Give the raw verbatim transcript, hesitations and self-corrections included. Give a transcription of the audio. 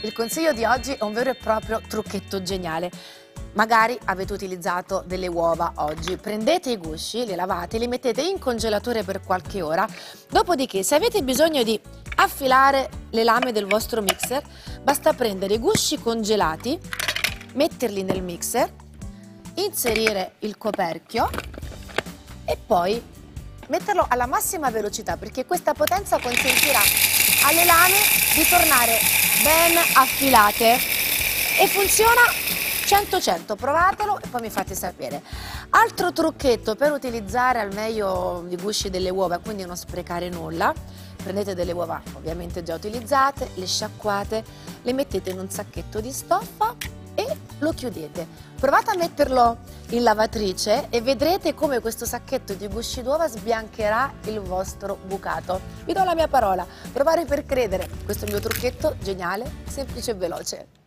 Il consiglio di oggi è un vero e proprio trucchetto geniale. Magari avete utilizzato delle uova oggi, prendete i gusci, li lavate, li mettete in congelatore per qualche ora, dopodiché se avete bisogno di affilare le lame del vostro mixer, basta prendere i gusci congelati, metterli nel mixer, inserire il coperchio e poi metterlo alla massima velocità, perché questa potenza consentirà alle lame di tornare ben affilate e funziona cento cento, provatelo e poi mi fate sapere. Altro trucchetto per utilizzare al meglio i gusci delle uova, quindi non sprecare nulla: prendete delle uova ovviamente già utilizzate, le sciacquate, le mettete in un sacchetto di stoffa e lo chiudete. Provate a metterlo in lavatrice e vedrete come questo sacchetto di gusci d'uova sbiancherà il vostro bucato. Vi do la mia parola, provare per credere. Questo è il mio trucchetto geniale, semplice e veloce.